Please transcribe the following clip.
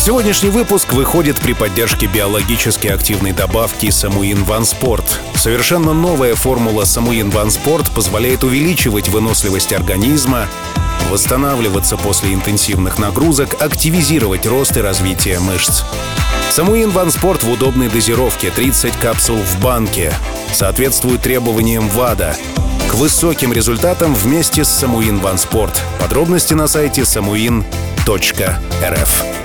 Сегодняшний выпуск выходит при поддержке биологически активной добавки Самуин Ван Спорт. Совершенно новая формула Самуин Ван Спорт позволяет увеличивать выносливость организма, восстанавливаться после интенсивных нагрузок, активизировать рост и развитие мышц. Самуин Ван Спорт в удобной дозировке 30 капсул в банке. Соответствует требованиям ВАДА. К высоким результатам вместе с Самуин Ван Спорт. Подробности на сайте samuin.rf.